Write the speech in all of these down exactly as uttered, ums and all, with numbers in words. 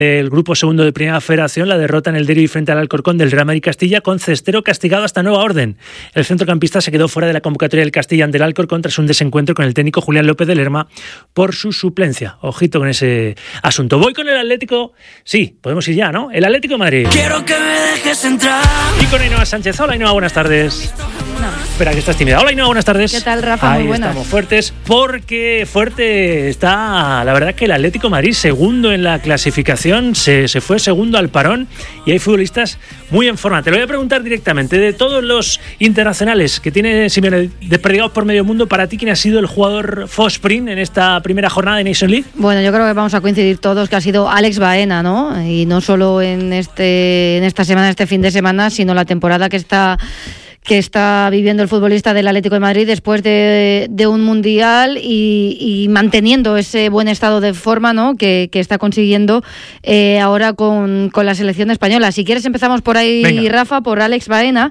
El grupo segundo de Primera Federación, la derrota en el derbi frente al Alcorcón del Real Madrid Castilla, con Cestero castigado hasta nueva orden. El centrocampista se quedó fuera de la convocatoria del Castilla ante el Alcorcón tras un desencuentro con el técnico Julián López de Lerma por su suplencia. Ojito con ese asunto. Voy con el Atlético. Sí, podemos ir ya, ¿no? El Atlético de Madrid. Quiero que me dejes entrar. Y con Ainhoa Sánchez. Hola, Ainhoa, buenas tardes. No. Espera, que estás tímida. Hola, Ainhoa, buenas tardes. ¿Qué tal, Rafa? Ahí Muy buenas. Estamos fuertes porque fuerte está, la verdad, que el Atlético de Madrid, segundo en la clasificación, se, se fue segundo al parón y hay futbolistas muy en forma. Te lo voy a preguntar directamente. De todos los internacionales que tiene Simeone desperdigados por medio mundo, para ti, ¿quién ha sido el jugador Fosprin en esta primera jornada de Nation League? Bueno, yo creo que vamos a coincidir todos que ha sido Alex Baena, ¿no? Y no solo en este en esta semana, este fin de semana, sino la temporada que está que está viviendo el futbolista del Atlético de Madrid después de, de un mundial y, y manteniendo ese buen estado de forma, ¿no? que, que está consiguiendo eh, ahora con, con la selección española. Si quieres empezamos por ahí, Venga. Rafa, por Alex Baena,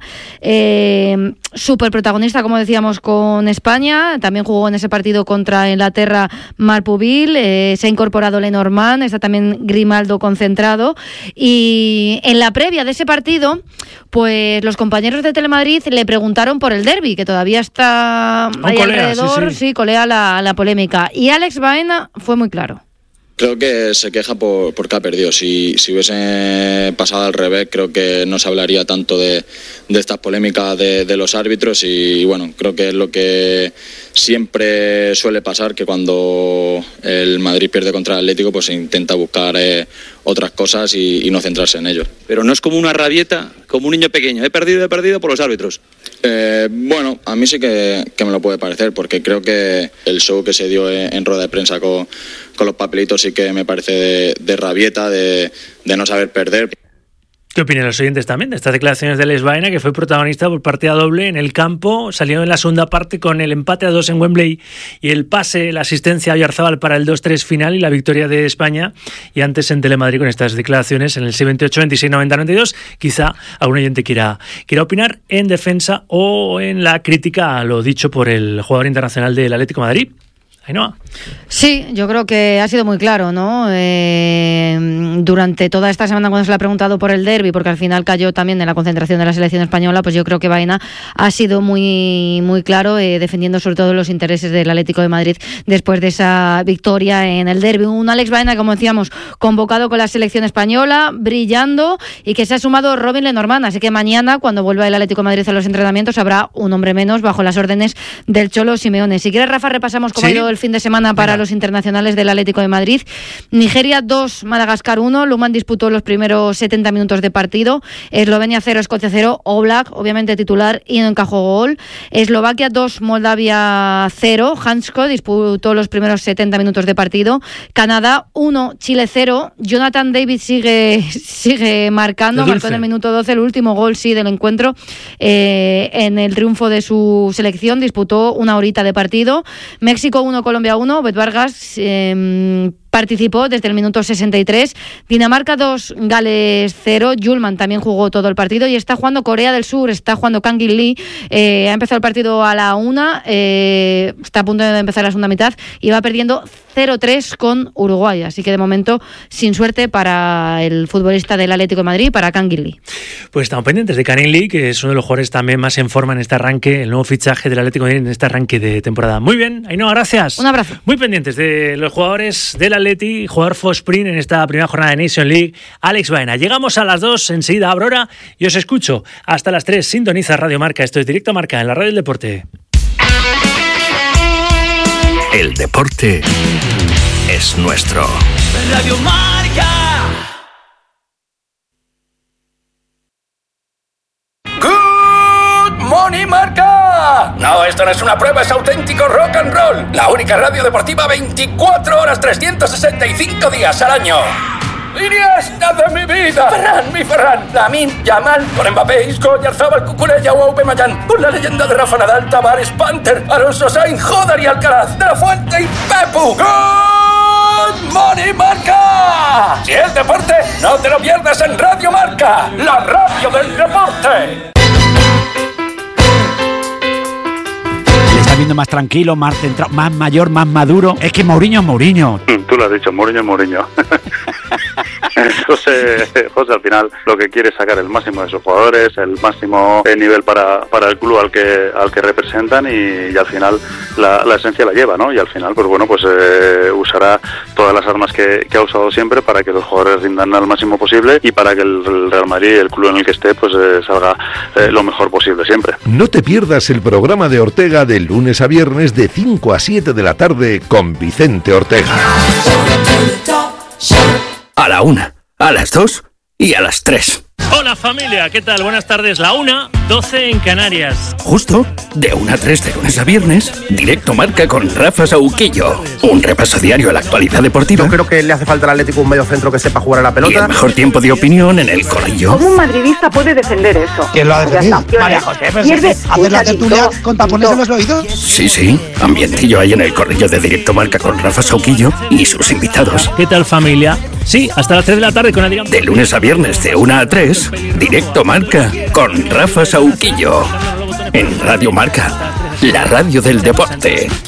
eh, súper protagonista, como decíamos, con España. También jugó en ese partido contra Inglaterra Marpuville, eh, se ha incorporado Lenormand, está también Grimaldo concentrado, y en la previa de ese partido, pues los compañeros de Telemadrid le preguntaron por el derbi, que todavía está ahí colea, alrededor, sí, sí. sí, colea la, la polémica. Y Alex Baena fue muy claro. Creo que se queja por, porque ha perdido. Si, si hubiese pasado al revés, creo que no se hablaría tanto de, de estas polémicas de, de los árbitros. Y bueno, creo que es lo que siempre suele pasar, que cuando el Madrid pierde contra el Atlético, pues se intenta buscar eh, otras cosas y, y no centrarse en ello. Pero no es como una rabieta, como un niño pequeño. He perdido, he perdido por los árbitros. Eh, bueno, a mí sí que, que me lo puede parecer, porque creo que el show que se dio en, en rueda de prensa con, con los papelitos sí que me parece de, de rabieta, de, de no saber perder. ¿Qué opinan los oyentes también de estas declaraciones de Alex Baena, que fue protagonista por partida doble en el campo? Salió en la segunda parte con el empate a dos en Wembley y el pase, la asistencia a Oyarzábal para el dos tres final y la victoria de España. Y antes en Telemadrid con estas declaraciones en el seis veintiocho, veintiséis, noventa, noventa y dos. Quizá algún oyente quiera, quiera opinar en defensa o en la crítica a lo dicho por el jugador internacional del Atlético de Madrid. Ainhoa. Sí, yo creo que ha sido muy claro, ¿no? Eh, durante toda esta semana, cuando se le ha preguntado por el derbi, porque al final cayó también en la concentración de la selección española, pues yo creo que Baena ha sido muy, muy claro, eh, defendiendo sobre todo los intereses del Atlético de Madrid después de esa victoria en el derbi. Un Alex Baena, como decíamos, convocado con la selección española, brillando, y que se ha sumado Robin Lenormand. Así que mañana, cuando vuelva el Atlético de Madrid a los entrenamientos, habrá un hombre menos bajo las órdenes del Cholo Simeone. Si quieres, Rafa, repasamos cómo ¿Sí? ha ido el fin de semana para Venga. los internacionales del Atlético de Madrid. Nigeria dos, Madagascar uno. Luman disputó los primeros setenta minutos de partido. Eslovenia cero, Escocia cero. Oblak, obviamente titular, y no encajó gol. Eslovaquia dos, Moldavia cero. Hansko disputó los primeros setenta minutos de partido. Canadá uno, Chile cero. Jonathan David sigue, sigue marcando. Marcó en el minuto doce el último gol, sí, del encuentro. Eh, en el triunfo de su selección disputó una horita de partido. México uno, Colombia uno. Bet Vargas eh, participó desde el minuto sesenta y tres. Dinamarca dos, Gales cero. Julman también jugó todo el partido. Y está jugando Corea del Sur, está jugando Kang In Lee. Eh, ha empezado el partido a la una. Eh, está a punto de empezar la segunda mitad. Y va perdiendo cero tres con Uruguay. Así que de momento, sin suerte para el futbolista del Atlético de Madrid, para Kang In Lee. Pues estamos pendientes de Kang In Lee, que es uno de los jugadores también más en forma en este arranque, el nuevo fichaje del Atlético de Madrid en este arranque de temporada. Muy bien, Ainhoa, gracias. Un abrazo. Muy pendientes de los jugadores del Atleti, jugador Fosprin en esta primera jornada de Nation League, Alex Baena. Llegamos a las dos, enseguida abro hora y os escucho hasta las tres. Sintoniza Radio Marca, esto es Directo Marca en la Radio del Deporte. El deporte es nuestro. Radio Marca. Good morning, Marca. No, esto no es una prueba, es auténtico rock and roll. La única radio deportiva veinticuatro horas, trescientos sesenta y cinco días al año. Iniesta de mi vida, Ferran, mi Ferran, Lamine Yamal, con Mbappé, Isco, Oyarzábal, Cucurella o Aubameyang, con la leyenda de Rafa Nadal, Tavares, Panther, Alonso Sainz, Jodar y Alcaraz, De La Fuente y Pepu. Good morning, Marca. Si es deporte, no te lo pierdas en Radio Marca, la radio del deporte. Le está viendo más tranquilo, más centrado, más mayor, más maduro. Es que Mourinho es Mourinho. Tú lo has dicho, Mourinho es Mourinho. José, José al final lo que quiere es sacar el máximo de sus jugadores, el máximo nivel para, para el club al que al que representan y, y al final la, la esencia la lleva, ¿no? Y al final, pues bueno, pues eh, usará todas las armas que, que ha usado siempre para que los jugadores rindan al máximo posible y para que el, el Real Madrid, el club en el que esté, pues eh, salga eh, lo mejor posible siempre. No te pierdas el programa de Ortega de lunes a viernes de cinco a siete de la tarde con Vicente Ortega. A la una, a las dos y a las tres. Hola familia, ¿qué tal? Buenas tardes. La una, doce en Canarias. Justo de una a tres de lunes a viernes, Directo Marca con Rafa Sauquillo. Un repaso diario a la actualidad deportiva. Yo creo que le hace falta al Atlético un mediocentro que sepa jugar a la pelota. Y el mejor tiempo de opinión en el Corrillo. ¿Cómo un madridista puede defender eso? ¿Quién lo ha defendido? María José, ¿hacer la tertulia con tapones en los oídos? Sí, sí. Ambientillo ahí en el Corrillo de Directo Marca con Rafa Sauquillo y sus invitados. ¿Qué tal familia? Sí, hasta las tres de la tarde con Adrián. De lunes a viernes de una a tres, Directo Marca con Rafa Sauquillo. En Radio Marca, la radio del deporte.